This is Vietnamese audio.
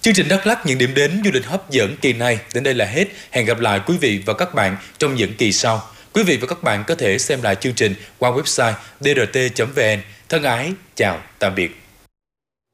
Chương trình Đắk Lắk những điểm đến du lịch hấp dẫn kỳ này đến đây là hết. Hẹn gặp lại quý vị và các bạn trong những kỳ sau. Quý vị và các bạn có thể xem lại chương trình qua website drt.vn. Thân ái, chào, tạm biệt.